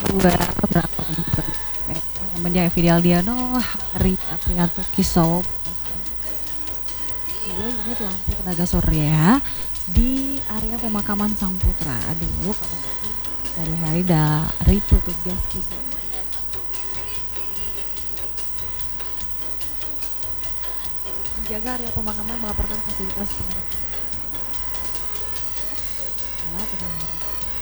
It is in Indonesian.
dua berapa yang menjadi Fidel Diano Hari Aprianto Kisowo dua unit lampu tenaga surya di area pemakaman Sang Putra. Aduh, kabar dari hari dari petugas penjaga area pemakaman melaporkan fasilitas penerangan